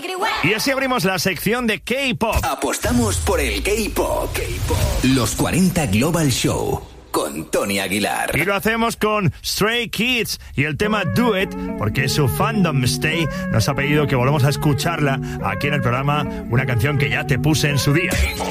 Y así abrimos la sección de K-Pop. Apostamos por el K-Pop. Los 40 Global Show con Tony Aguilar. Y lo hacemos con Stray Kids y el tema Do It, porque su fandom Stay nos ha pedido que volvamos a escucharla aquí en el programa, una canción que ya te puse en su día.